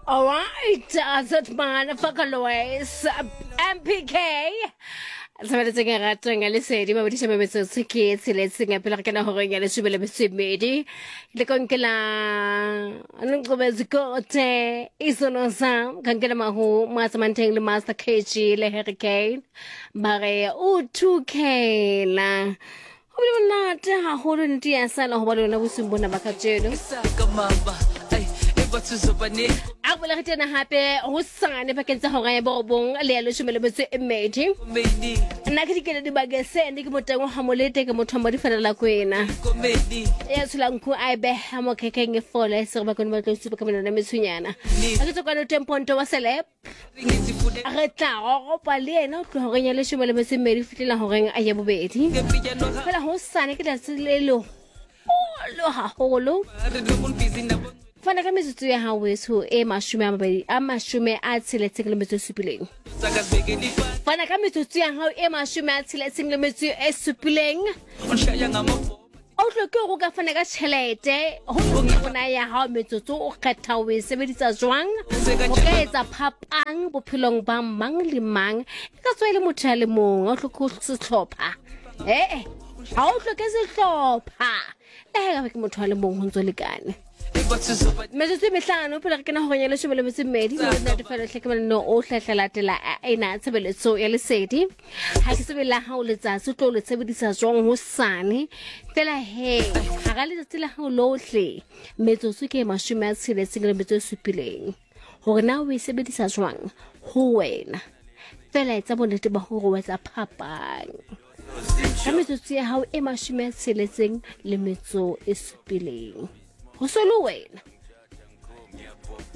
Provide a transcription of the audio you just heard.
All right, that man, Fakalois, MPK. Sabana tsenga ratwa nga lesedi ba bodisa mebetso tsike tseletse nga pela kana hore ya le subele besemedi le konkela anungqobe zikote isono sam kankela mahu masamanteng le master KG le hurricane bare u 2K la ho bile monate ha ho le nti ya sala ho ba lona bosumbona ba ka jeno Abula re tena hape ho sane pa kentsa hore ya borobong le ya le shumele betso e medi nna ke dikele di bagese ndi ke moteng wa hamolete ke motho mo di fela kwena ya tsulanku a be ha mo kekeng e fole se ba kone ba tlo supa ka mena na metsunyana a ke tsokwa no temponto wa selep re tla go pa le ena o tlo hore ya le shumele betso e medi fitela hore a ye bobedi fela ho sane ke da tselelo lo ha holo Fana ka metsotso ya hao weso e mashume a tsheletseng le metso e supileng. Fana ka metsotso ya hao e mashume a tsheletseng le metso e supileng. O hloke go ka fana ka tšhelete ho bona ya hao metsotso o kgetha o e sebedisa jwang o ka etsa phapang bophelong ba mang le mang ka tswa le motho le mong o hloke go setlhopha ha o hloke setlhopha le ga ke motho le mong ho ntse lekane Metsotso mehlano pele re kena ho nyela shumele metso medi mo nna di fela tlhekemano o hlahlalatela ena tshebeletso ya lesedi ha ke sebela ha o letsatsi tlo le tsebedisa jwang ho sane fela he ha ga letsatsi la ha lohle metsotso ke mashume a tsheletseng le metso e supileng hore na o e sebedisa jwang ho wena fela etsa bonnete ba hore o etsa phapang ka metsotso ya hao e mashume a tsheletseng le metso e supileng ho solo wena